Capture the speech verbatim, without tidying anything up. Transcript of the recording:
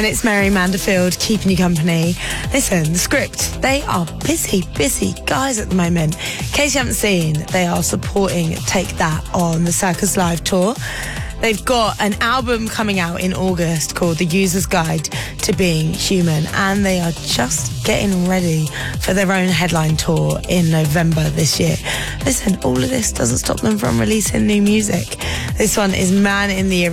And it's Mary Manderfield keeping you company. Listen, the Script, they are busy, busy guys at the moment. In case you haven't seen, they are supporting Take That on the Circus Live tour. They've got an album coming out in August called The User's Guide to Being Human, and they are just getting ready for their own headline tour in November this year. Listen, all of this doesn't stop them from releasing new music. This one is Man in the